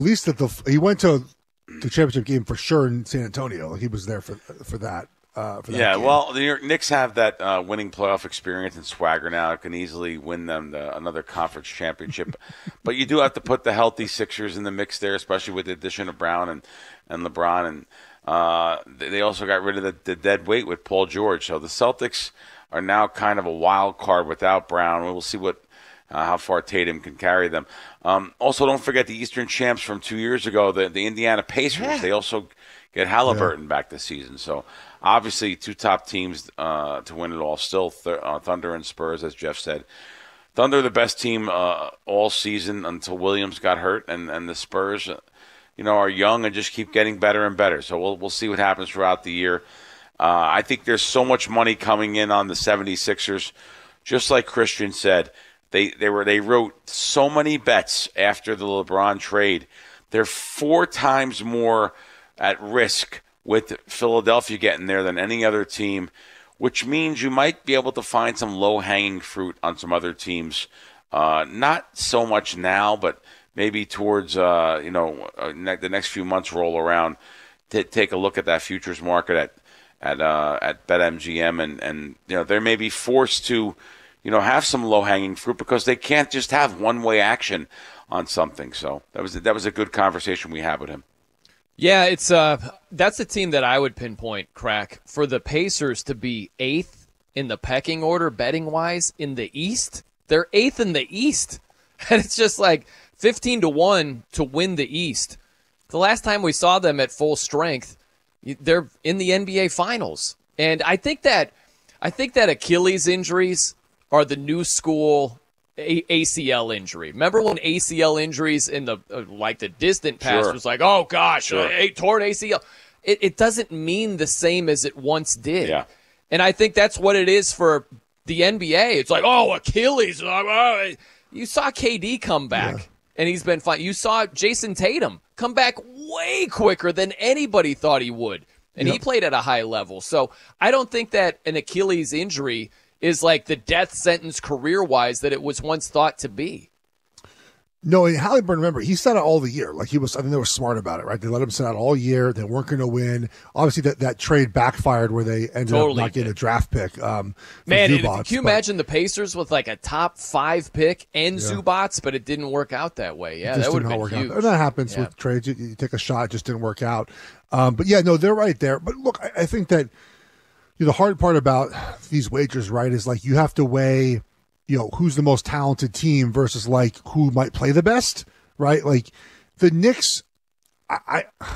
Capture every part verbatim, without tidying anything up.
least that the he went to the championship game for sure in San Antonio. Like he was there for for that. Uh, for that yeah, game. well, the New York Knicks have that uh, winning playoff experience and swagger now. It can easily win them the, another conference championship. But you do have to put the healthy Sixers in the mix there, especially with the addition of Brown and, and LeBron. And uh, they also got rid of the, the dead weight with Paul George. So the Celtics are now kind of a wild card without Brown. We'll see what uh, how far Tatum can carry them. Um, also, don't forget the Eastern champs from two years ago, the, the Indiana Pacers. Yeah. They also get Halliburton yeah. back this season. So obviously, two top teams uh, to win it all. Still, th- uh, Thunder and Spurs, as Jeff said. Thunder, the best team uh, all season until Williams got hurt, and, and the Spurs, uh, you know, are young and just keep getting better and better. So we'll we'll see what happens throughout the year. Uh, I think there's so much money coming in on the seventy-sixers. Just like Christian said, they they were they wrote so many bets after the LeBron trade. They're four times more at risk with Philadelphia getting there than any other team, which means you might be able to find some low-hanging fruit on some other teams. Uh, not so much now, but maybe towards uh, you know uh, ne- the next few months roll around. To take a look at that futures market at at uh, at BetMGM, and and you know they may be forced to you know have some low-hanging fruit because they can't just have one-way action on something. So that was that was a good conversation we had with him. Yeah, it's uh, that's a team that I would pinpoint, Crack, for the Pacers to be eighth in the pecking order, betting-wise, in the East. They're eighth in the East, and it's just like fifteen to one to win the East. The last time we saw them at full strength, they're in the N B A Finals, and I think that I think that Achilles injuries are the new school A C L injury. Remember when A C L injuries in the uh, like the distant past sure. was like, oh gosh, sure. a, a torn A C L. It, it doesn't mean the same as it once did. Yeah. And I think that's what it is for the N B A. It's like, oh, Achilles. Oh, you saw K D come back, yeah. and he's been fine. You saw Jason Tatum come back way quicker than anybody thought he would, and yep. he played at a high level. So I don't think that an Achilles injury is like the death sentence career-wise that it was once thought to be. No, and Halliburton, remember, he sat out all the year. Like he was, I think they were smart about it, right? They let him sit out all year. They weren't going to win. Obviously, that, that trade backfired where they ended totally up not getting did. a draft pick. Um, Man, Zubats, it, can you but, imagine the Pacers with like a top five pick and yeah. Zubats, but it didn't work out that way. Yeah, just that would have did not been work huge. out. And that happens yeah. with trades. You, you take a shot, it just didn't work out. Um, but yeah, no, they're right there. But look, I, I think that you know, the hard part about these wagers, right, is like you have to weigh, you know, who's the most talented team versus like who might play the best, right? Like the Knicks, I, I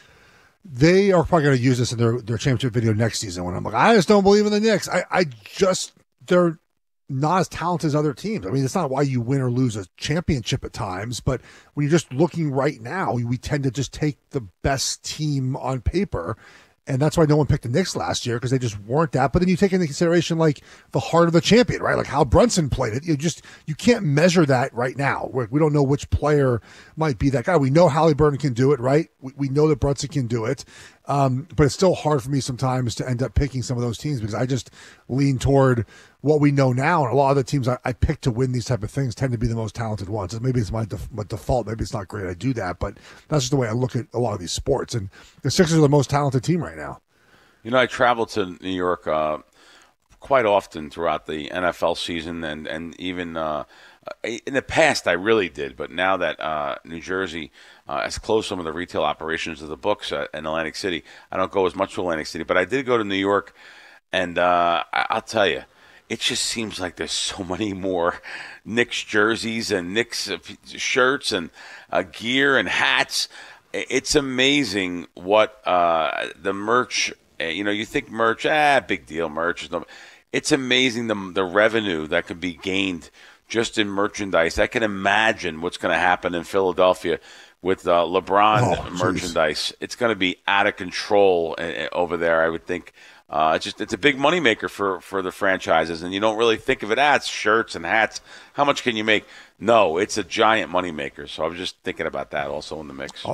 they are probably going to use this in their, their championship video next season when I'm like, I just don't believe in the Knicks. I, I just, they're not as talented as other teams. I mean, it's not why you win or lose a championship at times, but when you're just looking right now, we tend to just take the best team on paper. And that's why no one picked the Knicks last year, because they just weren't that. But then you take into consideration like the heart of the champion, right? Like how Brunson played it. You just you can't measure that right now. We're, we don't know which player might be that guy. We know Halliburton can do it, right? We, we know that Brunson can do it. Um, but it's still hard for me sometimes to end up picking some of those teams because I just lean toward what we know now. And a lot of the teams I, I pick to win these type of things tend to be the most talented ones. And maybe it's my, def- my default. Maybe it's not great I do that, but that's just the way I look at a lot of these sports. And the Sixers are the most talented team right now. You know, I travel to New York uh, quite often throughout the N F L season, and, and even uh, in the past I really did. But now that uh, New Jersey uh, has closed some of the retail operations of the books uh, in Atlantic City, I don't go as much to Atlantic City. But I did go to New York, and uh, I- I'll tell you, it just seems like there's so many more Knicks jerseys and Knicks shirts and uh, gear and hats. It's amazing what uh, the merch. You know, you think merch, ah, big deal, merch. It's amazing the the revenue that could be gained just in merchandise. I can imagine what's going to happen in Philadelphia with uh, LeBron oh, merchandise. It's going to be out of control uh, over there, I would think. Uh, it's just it's a big moneymaker for, for the franchises, and you don't really think of it as shirts and hats. How much can you make? No, it's a giant moneymaker. So I was just thinking about that also in the mix. I'll,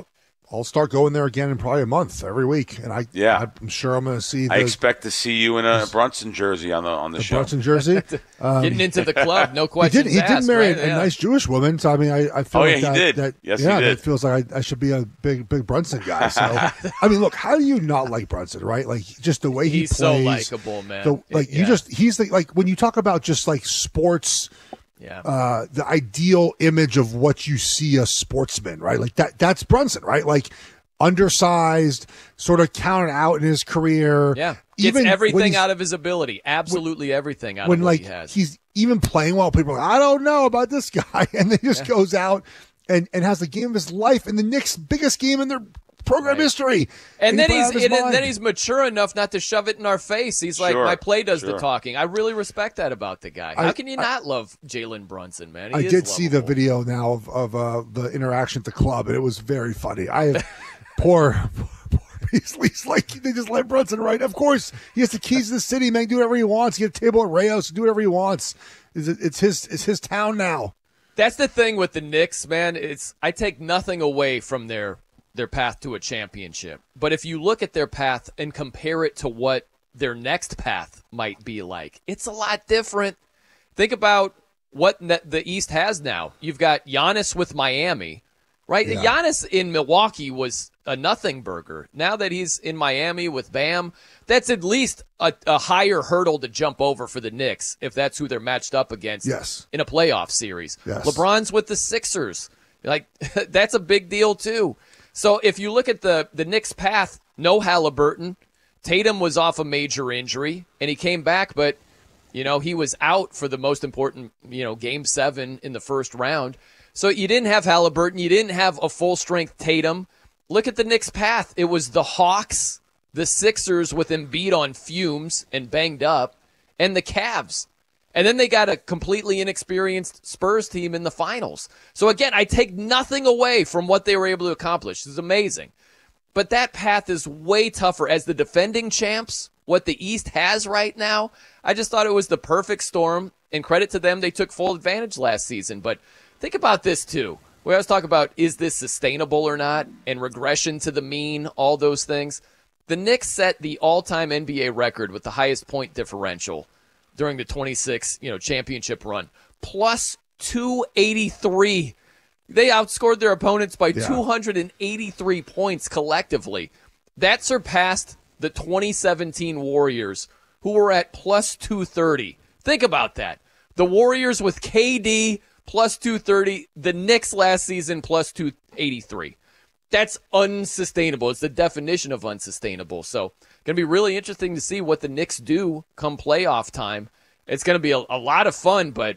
I'll start going there again in probably a month every week, and I yeah, I'm sure I'm going to see. The, I expect to see you in a Brunson jersey on the on the, the show. Brunson jersey, um, getting into the club, no question. He did. He asked, did marry right? a, a yeah. nice Jewish woman, so I mean, I, I feel oh, like yeah, that, he did. that yes, yeah, he did. that feels like I, I should be a big big Brunson guy. So I mean, look, how do you not like Brunson, right? Like just the way he he's plays, so likable, man. The, like yeah. you just he's the, like when you talk about just like sports. Yeah. Uh, the ideal image of what you see a sportsman, right? Like that, that's Brunson, right? Like undersized, sort of counted out in his career. Yeah. Gets even everything out of his ability. Absolutely when, everything out when, of what like, he has. He's even playing well. People are like, I don't know about this guy. And then he just yeah. goes out and, and has the game of his life in the Knicks' biggest game in their program right. history. And, and then he's he and then he's mature enough not to shove it in our face. He's like, sure, my play does sure. the talking. I really respect that about the guy. How I, can you I, not love Jalen Brunson, man? He I is did lovable. see the video now of, of uh, the interaction at the club, and it was very funny. I have poor, poor Beasley's like, they just let Brunson right. Of course, he has the keys to the city, man. Do whatever he wants. Get a table at Rayos. Do whatever he wants. It's, it's his it's his town now. That's the thing with the Knicks, man. It's I take nothing away from their their path to a championship. But if you look at their path and compare it to what their next path might be like, it's a lot different. Think about what the East has now. You've got Giannis with Miami, right? Yeah. Giannis in Milwaukee was a nothing burger. Now that he's in Miami with Bam, that's at least a, a higher hurdle to jump over for the Knicks if that's who they're matched up against yes. in a playoff series. Yes. LeBron's with the Sixers. Like, that's a big deal, too. So if you look at the, the Knicks' path, no Halliburton. Tatum was off a major injury, and he came back, but, you know, he was out for the most important, you know, game seven in the first round. So you didn't have Halliburton. You didn't have a full-strength Tatum. Look at the Knicks' path. It was the Hawks, the Sixers with Embiid on fumes and banged up, and the Cavs. And then they got a completely inexperienced Spurs team in the finals. So again, I take nothing away from what they were able to accomplish. This is amazing. But that path is way tougher. As the defending champs, what the East has right now, I just thought it was the perfect storm. And credit to them, they took full advantage last season. But think about this too. We always talk about, is this sustainable or not? And regression to the mean, all those things. The Knicks set the all-time N B A record with the highest point differential during the twenty-six, you know, championship run, plus two eighty-three. They outscored their opponents by yeah. two hundred eighty-three points collectively. That surpassed the twenty seventeen Warriors, who were at plus two thirty. Think about that. The Warriors with K D plus two thirty, the Knicks last season plus two eighty-three. That's unsustainable. It's the definition of unsustainable. So going to be really interesting to see what the Knicks do come playoff time. It's going to be a, a lot of fun, but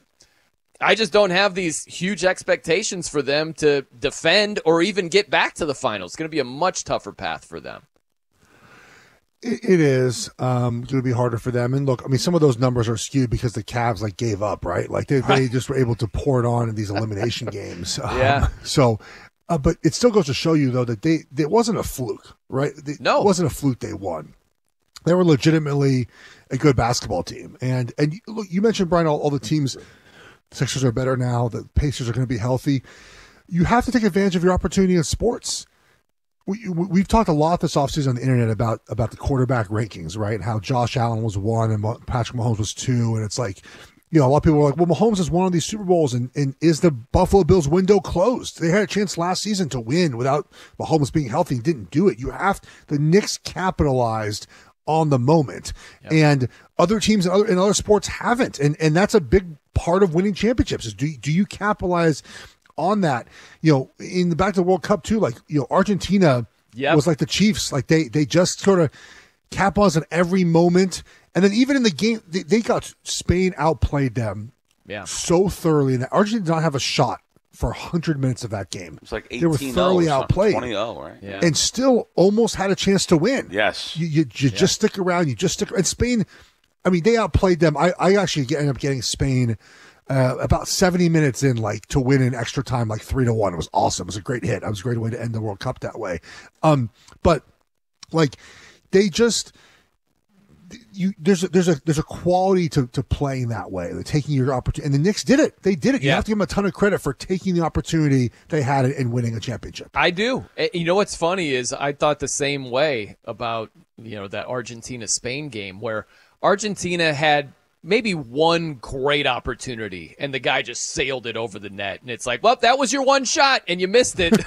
I just don't have these huge expectations for them to defend or even get back to the finals. It's going to be a much tougher path for them. It, it is um, going to be harder for them. And look, I mean, some of those numbers are skewed because the Cavs like gave up, right? Like they, they just were able to pour it on in these elimination games. Um, yeah. So, uh, but it still goes to show you though that they it wasn't a fluke, right? They, no, it wasn't a fluke. They won. They were legitimately a good basketball team. And and look, you mentioned, Brian, all, all the teams. The Sixers are better now. The Pacers are going to be healthy. You have to take advantage of your opportunity in sports. We, we've talked a lot this offseason on the internet about, about the quarterback rankings, right? How Josh Allen was one and Patrick Mahomes was two. And it's like, you know, a lot of people are like, well, Mahomes has won all these Super Bowls. And, and is the Buffalo Bills window closed? They had a chance last season to win without Mahomes being healthy and didn't do it. You have the Knicks capitalized on the moment. Yep. And other teams in other, in other sports haven't. And and that's a big part of winning championships is do, do you capitalize on that? You know, in the back to the World Cup too, like, you know, Argentina yep. was like the Chiefs. Like they, they just sort of capitalized on every moment. And then even in the game, they, they got Spain outplayed them yeah. so thoroughly. And Argentina did not have a shot for one hundred minutes of that game. It's like eighteen they were thoroughly outplayed. twenty oh, right? Yeah. And still almost had a chance to win. Yes. You, you, you yeah. just stick around. You just stick around. And Spain, I mean, they outplayed them. I, I actually ended up getting Spain uh, about seventy minutes in, like, to win in extra time, like three to one. It was awesome. It was a great hit. It was a great way to end the World Cup that way. Um, but, like, they just, you there's a, there's a there's a quality to, to playing that way, like taking your opportunity. And the Knicks did it. They did it. You Yeah. have to give them a ton of credit for taking the opportunity they had in winning a championship. I do. Eh, You know what's funny is I thought the same way about, you know, that Argentina-Spain game where Argentina had maybe one great opportunity and the guy just sailed it over the net. And it's like, well, that was your one shot and you missed it.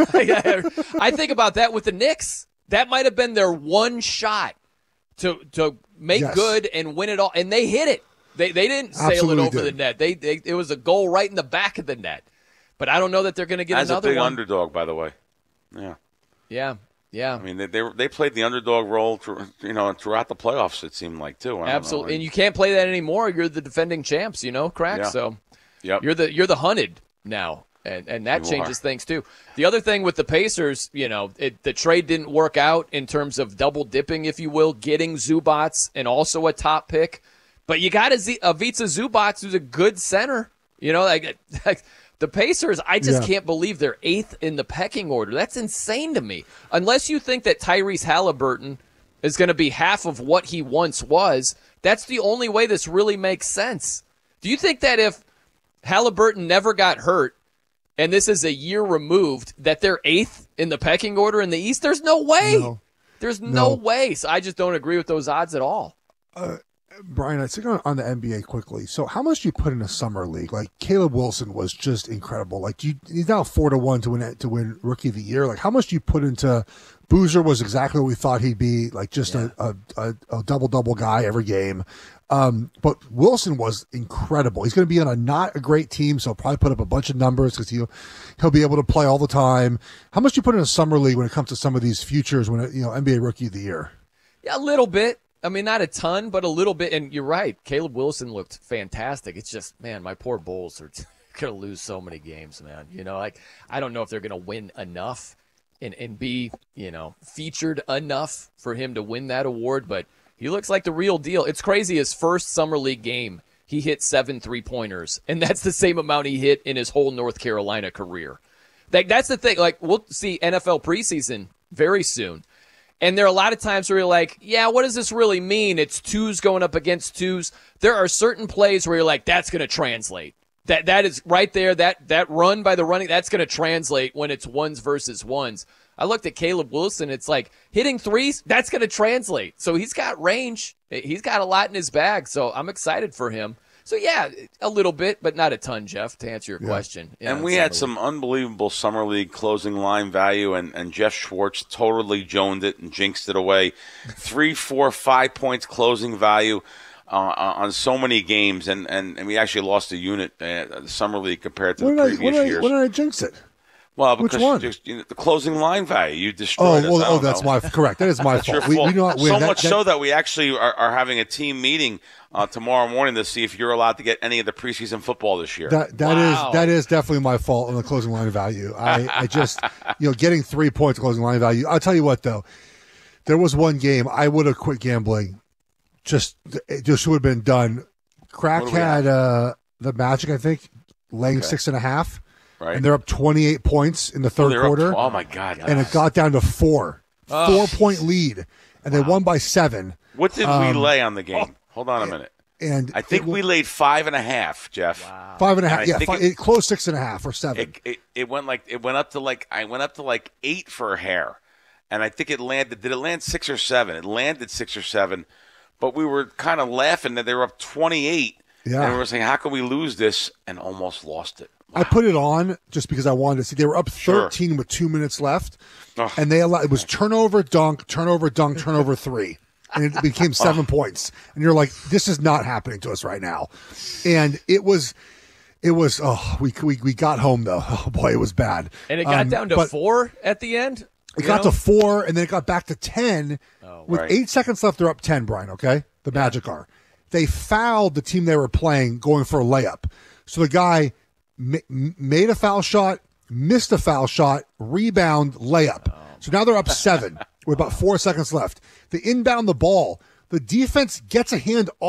I think about that with the Knicks. That might have been their one shot to to make Yes. good and win it all. And they hit it. They they didn't sail Absolutely it over did. the net. They, they It was a goal right in the back of the net. But I don't know that they're going to get As a another big one. underdog, by the way. Yeah. Yeah, yeah. I mean, they they, they played the underdog role, through, you know, throughout the playoffs. It seemed like too. I don't Absolutely, know. and you can't play that anymore. You're the defending champs, you know, Crack. Yeah. So Yep. you're the you're the hunted now, and and that You changes are. things too. The other thing with the Pacers, you know, it, the trade didn't work out in terms of double dipping, if you will, getting Zubats and also a top pick. But you got a, Z, a Ivica Zubats who's a good center. You know, like, like the Pacers, I just Yeah. can't believe they're eighth in the pecking order. That's insane to me. Unless you think that Tyrese Halliburton is going to be half of what he once was, that's the only way this really makes sense. Do you think that if Halliburton never got hurt, and this is a year removed, that they're eighth in the pecking order in the East? There's no way. No. There's no, No. way. So I just don't agree with those odds at all. Brian, I think on, on the N B A quickly. So, how much do you put in a summer league? Like Caleb Wilson was just incredible. Like, do you, he's now four to one to win to win Rookie of the Year. Like, how much do you put into? Boozer was exactly what we thought he'd be. Like, just Yeah. a, a, a double double guy every game. Um, but Wilson was incredible. He's going to be on a not a great team, so he'll probably put up a bunch of numbers because he'll he'll be able to play all the time. How much do you put in a summer league when it comes to some of these futures? When it, you know N B A Rookie of the Year. Yeah, a little bit. I mean, not a ton, but a little bit. And you're right. Caleb Wilson looked fantastic. It's just, man, my poor Bulls are going to lose so many games, man. You know, like, I don't know if they're going to win enough and, and be, you know, featured enough for him to win that award, but he looks like the real deal. It's crazy. His first Summer League game, he hit seven three-pointers, and that's the same amount he hit in his whole North Carolina career. That, that's the thing. Like, we'll see N F L preseason very soon. And there are a lot of times where you're like, yeah, what does this really mean? It's twos going up against twos. There are certain plays where you're like, that's going to translate. That that is right there. That that run by the running, that's going to translate when it's ones versus ones. I looked at Caleb Wilson. It's like hitting threes. That's going to translate. So he's got range. He's got a lot in his bag. So I'm excited for him. So yeah, a little bit, but not a ton, Jeff, to answer your Yeah. question. Yeah, And we Summer had League. some unbelievable summer league closing line value, and, and Jeff Schwartz totally joned it and jinxed it away. Three, four, five points closing value uh, on so many games, and, and, and we actually lost a unit uh, the summer league compared to When the did, I, previous when, did I, years. when did I jinx it? well, which because one? Just, you know, the closing line value you Oh, destroyed. us. I well, oh, don't that's know. my correct. That is my That's your fault. We, fault. we do not win. So That- much that- so that we actually are, are having a team meeting uh, tomorrow morning to see if you're allowed to get any of the preseason football this year. That that is Wow. that is definitely my fault on the closing line value. I, I just you know getting three points closing line value. I'll tell you what though, there was one game I would have quit gambling. Just it just would have been done. Crack What do we had uh, the Magic, I think, laying Okay. six and a half, right? and they're up twenty eight points in the Oh, third they're up quarter, tw- oh my God! and it got down to four, Oh, four point lead, and they won by seven. What did we um, lay on the game? Hold on a minute. And I think it, we laid five and a half, Jeff. five and a and half. I Yeah, think five, it- it closed six and a half or seven. It, it it went like it went up to like I went up to like eight for a hair, and I think it landed. Did it land six or seven? It landed six or seven, but we were kind of laughing that they were up twenty eight. Yeah. and we were saying, how can we lose this? And almost lost it. I put it on just because I wanted to see. They were up Sure. thirteen with two minutes left, Ugh. and they allowed, it was turnover, dunk, turnover, dunk, turnover three, and it became seven points. And you're like, this is not happening to us right now. And it was, it was. Oh, we we we got home though. Oh boy, it was bad. And it got Um, down to but four at the end. It you got know? to four, and then it got back to ten. Oh, with right. eight seconds left, they're up ten. Brian, okay, the Magic are. They fouled the team they were playing going for a layup. So the guy ma- made a foul shot, missed a foul shot, rebound, layup. So now they're up seven with about four seconds left. They inbound the ball. The defense gets a hand on the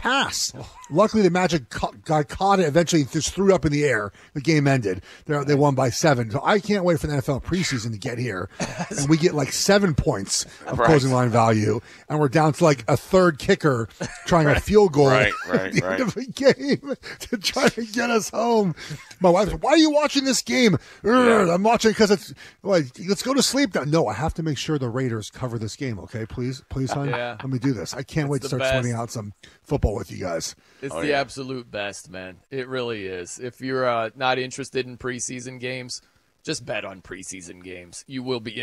pass. Luckily, the Magic ca- got caught it. Eventually, just threw it up in the air. The game ended. They're, they won by seven. So I can't wait for the N F L preseason to get here, and we get like seven points of Right. closing line value, and we're down to like a third kicker trying a field goal Right, right, at the right. end of the game to try to get us home. My wife's like, "Why are you watching this game?" "Urgh, I'm watching because it's like, let's go to sleep now. No, I have to make sure the Raiders cover this game. Okay, please, please, hon, Yeah. let me do this. I can't wait to the start best. sweating out some football with you guys. It's Oh, the yeah. absolute best, man. It really is. If you're uh, not interested in preseason games, just bet on preseason games. You will be